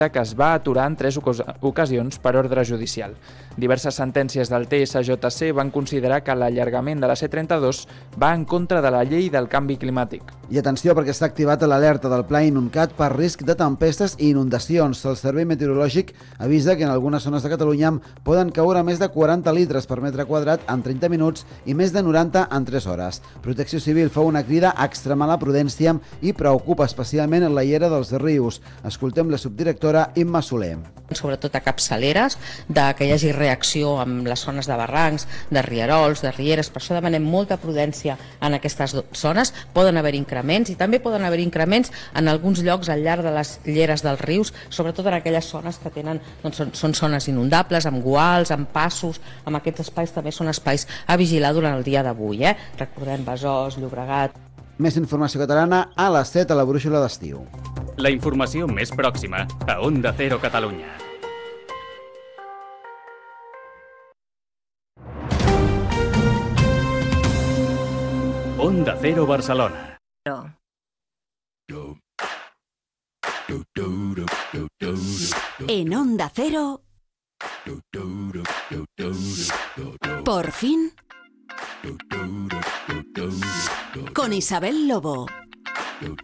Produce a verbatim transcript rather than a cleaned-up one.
que es va aturar en tres ocasions per ordre judicial. Diverses sentències del T S J C van considerar que l'allargament de la C trenta-dos va en contra de la llei del canvi climàtic. I atenció, perquè està activat l'alerta del Pla Inuncat per risc de tempestes i inundacions. El Servei Meteorològic avisa que en algunes zones de Catalunya poden caure més de quaranta litres per metre quadrat en trenta minuts i més de noranta en tres hores. Protecció Civil fa una crida a extremar la prudència i preocupa especialment en la llera dels rius. Escoltem la subdirectora Imma Soler. Sobretot a capçaleres, de que hi hagi reacció amb les zones de barrancs, de rierols, de rieres. Per això demanem molta prudència en aquestes zones. Poden haver increments i també poden haver increments en alguns llocs al llarg de les lleres dels rius, sobretot en aquelles zones que tenen, doncs són, són zones inundables, amb guals, amb passos, amb aquests espais també són espais a vigilar durant el dia d'avui. Eh? Recordem Besòs, Llobregat. Més informació catalana a les set a la brúixola d'estiu. La informació més pròxima a Onda Cero Catalunya. Onda Cero Barcelona. En Onda Cero, por fin, con Isabel Lobo.